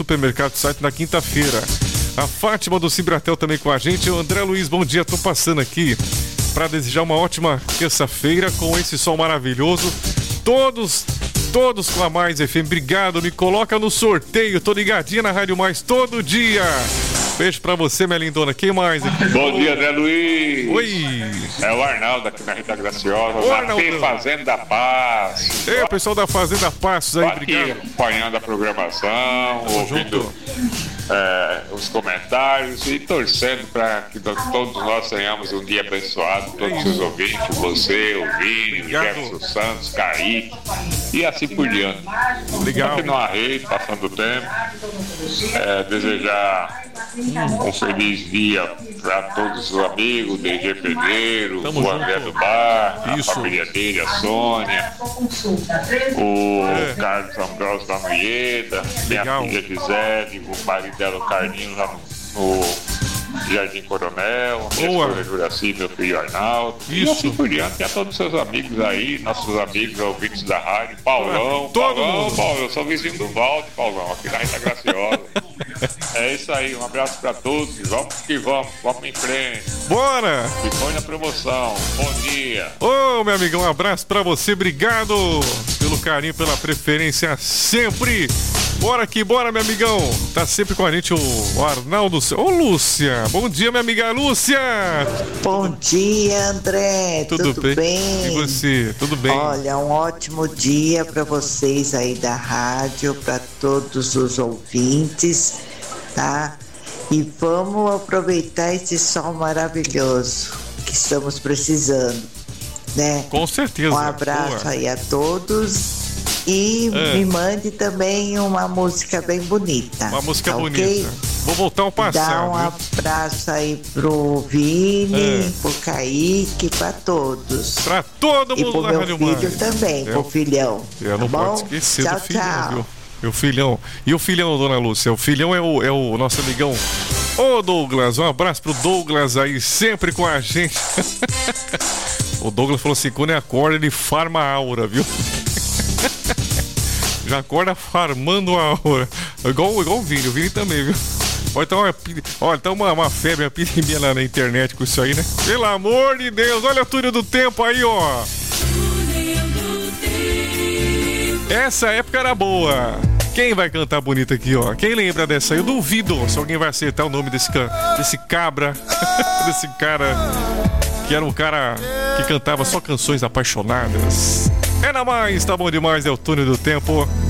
Supermercado Site na quinta-feira. A Fátima do Cibratel também com a gente. O André Luiz, bom dia. Tô passando aqui para desejar uma ótima terça-feira com esse sol maravilhoso. Todos com a Mais FM. Obrigado, me coloca no sorteio. Tô ligadinha na Rádio Mais todo dia. Beijo pra você, minha lindona. Quem mais? Bom dia, André Luiz. Oi. É o Arnaldo aqui na Rita Graciosa. Na Fazenda Paz. É, o pessoal da Fazenda Passos aí, obrigado. Aqui acompanhando a programação, ouvindo os comentários e torcendo para que todos nós tenhamos um dia abençoado, todos os ouvintes, você, o Vini, o Jefferson Santos, Kaique e assim por diante. Legal. Continuar rei, passando o tempo. Desejar um feliz dia para todos os amigos, DG Pedreiro, o André do Bar, a família dele, a Sônia, o Carlos Ambrosio da Noieda, minha filha Gisele, o marido dela, o Carlinhos, lá no Jardim Coronel, minha esposa Juraci, meu filho Arnaldo. Isso. E assim por diante, a todos os seus amigos aí, nossos amigos ouvintes da rádio, Paulão, Paulo, eu sou vizinho do Valde, Paulão, aqui na Rita Graciosa. É isso aí, um abraço pra todos, vamos que vamos em frente. Bora! E põe na promoção, bom dia. Ô, meu amigão, um abraço pra você, obrigado pelo carinho, pela preferência sempre. Bora aqui, bora, meu amigão. Tá sempre com a gente o Arnaldo. Ô, Lúcia. Bom dia, minha amiga Lúcia. Bom dia, André. Tudo bem? E você? Tudo bem? Olha, um ótimo dia para vocês aí da rádio, para todos os ouvintes, tá? E vamos aproveitar esse sol maravilhoso que estamos precisando, né? Com certeza. Um abraço aí a todos. E me mande também uma música bem bonita. Uma música bonita. Okay? Vou voltar ao passado. Dá um abraço aí pro Vini, pro Kaique, pra todos. Pra todo mundo. E pro meu filho também, pro filhão. Eu não bom? Pode esquecer tchau, do filhão, tchau. Viu? Meu filhão. E o filhão, dona Lúcia? O filhão é o nosso amigão. Ô, Douglas, um abraço pro Douglas aí, sempre com a gente. O Douglas falou assim, quando ele acorda, ele farma a aura, viu? Já acorda farmando a aura. Igual o Vini também, viu? Olha, tá uma febre, uma epidemia lá na internet com isso aí, né? Pelo amor de Deus, olha o túnel do tempo aí, ó. Essa época era boa. Quem vai cantar bonito aqui, ó? Quem lembra dessa aí? Eu duvido se alguém vai acertar o nome desse cabra, desse cara, que era um cara que cantava só canções apaixonadas. É na Mais, tá bom demais, é o túnel do tempo.